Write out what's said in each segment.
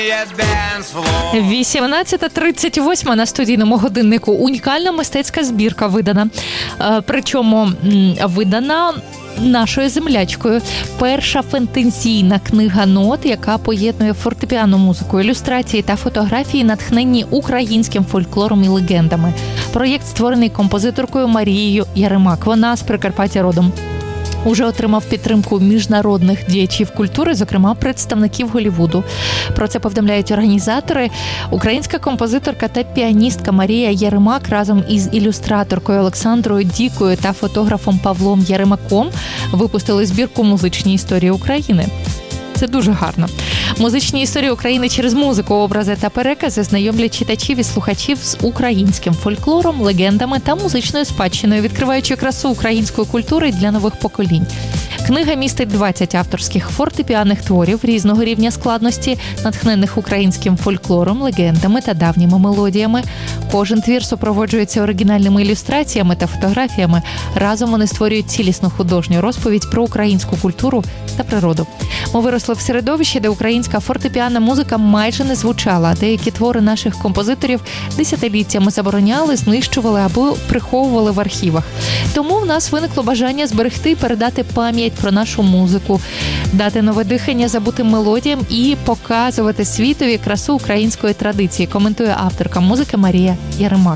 18:38 на студійному годиннику. Унікальна мистецька збірка видана. Причому видана нашою землячкою. Перша фентезійна книга нот, яка поєднує фортепіано музику, ілюстрації та фотографії, натхненні українським фольклором і легендами. Проєкт створений композиторкою Марією Яремак. Вона з Прикарпаття родом. Уже отримав підтримку міжнародних діячів культури, зокрема представників Голлівуду. Про це повідомляють організатори. Українська композиторка та піаністка Марія Яремак разом із ілюстраторкою Олександрою Дікою та фотографом Павлом Яремаком випустили збірку «Музичні історії України». Це дуже гарно. Музичні історії України через музику, образи та перекази знайомлять читачів і слухачів з українським фольклором, легендами та музичною спадщиною, відкриваючи красу української культури для нових поколінь. Книга містить 20 авторських фортепіаних творів різного рівня складності, натхнених українським фольклором, легендами та давніми мелодіями. Кожен твір супроводжується оригінальними ілюстраціями та фотографіями. Разом вони створюють цілісну художню розповідь про українську культуру та природу. Ми виросли в середовищі, де українська фортепіанна музика майже не звучала. Деякі твори наших композиторів десятиліттями забороняли, знищували або приховували в архівах. Тому в нас виникло бажання зберегти і передати пам'ять про нашу музику, дати нове дихання забутим мелодіям і показувати світові красу української традиції, коментує авторка музики Марія Яремак.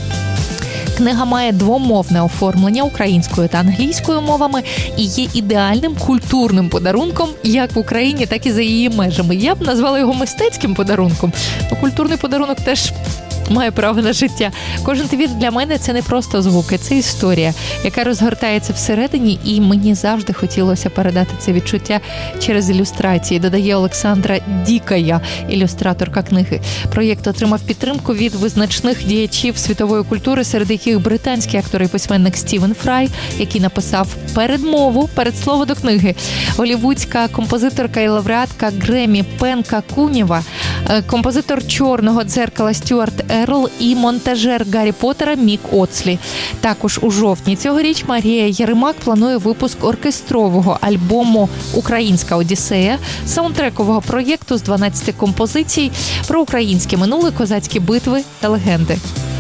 Книга має двомовне оформлення українською та англійською мовами і є ідеальним культурним подарунком як в Україні, так і за її межами. Я б назвала його мистецьким подарунком. Культурний подарунок теж має право на життя. Кожен твір для мене – це не просто звуки, це історія, яка розгортається всередині, і мені завжди хотілося передати це відчуття через ілюстрації, додає Олександра Дікая, ілюстраторка книги. Проєкт отримав підтримку від визначних діячів світової культури, серед яких британський актор і письменник Стівен Фрай, який написав передмову, передслово до книги, голлівудська композиторка і лауреатка Гремі Пенка Кунєва, композитор «Чорного дзеркала» Стюарт Ерл і монтажер Гаррі Поттера Мік Оцлі. Також у жовтні цьогоріч Марія Яремак планує випуск оркестрового альбому «Українська Одіссея», саундтрекового проєкту з 12 композицій про українське минуле, козацькі битви та легенди.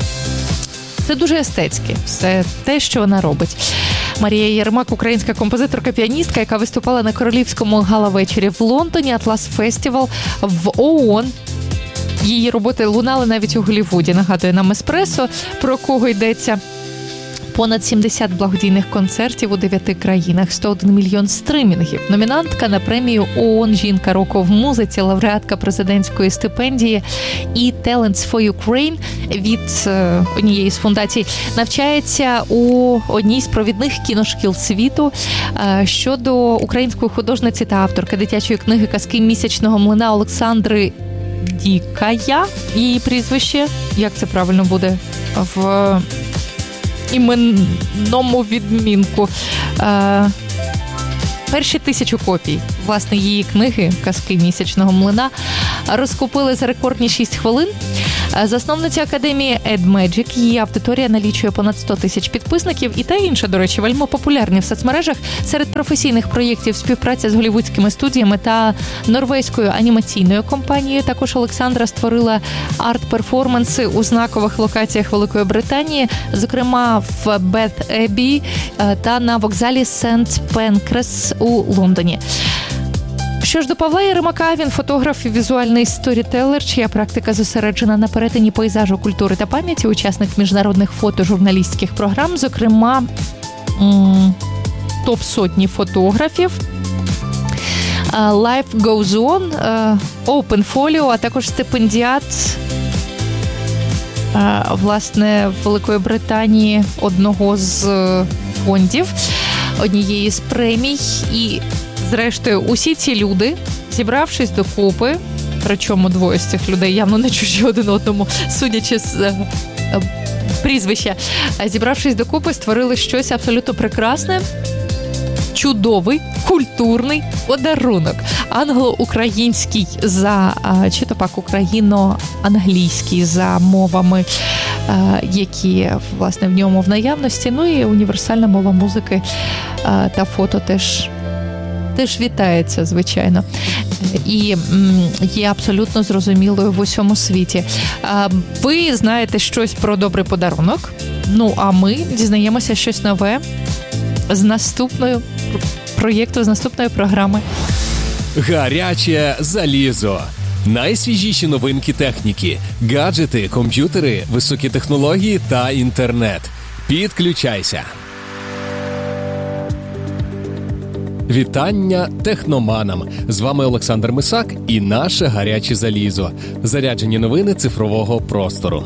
Це дуже естетське, все те, що вона робить. Марія Яремак – українська композиторка-піаністка, яка виступала на Королівському гала-вечорі в Лондоні, Атлас Фестивал, в ООН. Її роботи лунали навіть у Голлівуді, нагадує нам «Еспресо», про кого йдеться. Понад 70 благодійних концертів у 9 країнах, 101 мільйон стримінгів. Номінантка на премію ООН «Жінка року в музиці», лауреатка президентської стипендії і Talents for Ukraine від однієї з фундацій. Навчається у одній з провідних кіношкіл світу. Щодо української художниці та авторки дитячої книги «Казки місячного млина» Олександри Дікая, її прізвище, як це правильно буде в іменному відмінку. Перші 1000 копій, власне, її книги «Казки місячного млина» розкупили за рекордні 6 хвилин. Засновниця академії EdMagic, її аудиторія налічує понад 100 тисяч підписників. І та інше, до речі, вельми популярні в соцмережах. Серед професійних проєктів співпраця з голлівудськими студіями та норвезькою анімаційною компанією. Також Олександра створила арт-перформанси у знакових локаціях Великої Британії, зокрема в Бет Еббі та на вокзалі Сент Пенкрес у Лондоні. Що ж до Павла Яремака, він фотограф і візуальний сторітелер, чия практика зосереджена на перетині пейзажу, культури та пам'яті, учасник міжнародних фотожурналістських програм, зокрема топ-100 фотографів, Life Goes On, Open Folio, а також стипендіат власне Великої Британії одного з фондів, однієї з премій. І зрештою, усі ці люди, зібравшись докупи, причому двоє з цих людей явно не чужі один одному, судячи з прізвища, зібравшись докупи, створили щось абсолютно прекрасне, чудовий, культурний подарунок. Англо-український за, чи то пак україно-англійський за мовами, які, власне, в ньому в наявності. Ну і універсальна мова музики та фото теж теж вітається, звичайно. І є абсолютно зрозумілою в усьому світі. Ви знаєте щось про добрий подарунок, а ми дізнаємося щось нове з наступної проєкту, з наступної програми. Гаряче залізо. Найсвіжіші новинки техніки, гаджети, комп'ютери, високі технології та інтернет. Підключайся! Вітання техноманам! З вами Олександр Мисак і наше гаряче залізо. Заряджені новини цифрового простору.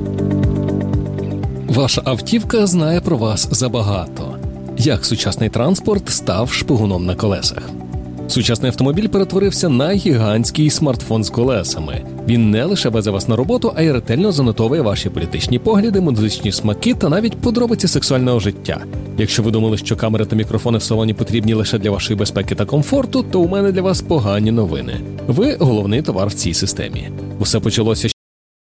Ваша автівка знає про вас забагато. Як сучасний транспорт став шпигуном на колесах? Сучасний автомобіль перетворився на гігантський смартфон з колесами. Він не лише везе вас на роботу, а й ретельно занотовує ваші політичні погляди, музичні смаки та навіть подробиці сексуального життя. Якщо ви думали, що камери та мікрофони в салоні потрібні лише для вашої безпеки та комфорту, то у мене для вас погані новини. Ви – головний товар в цій системі. Усе почалося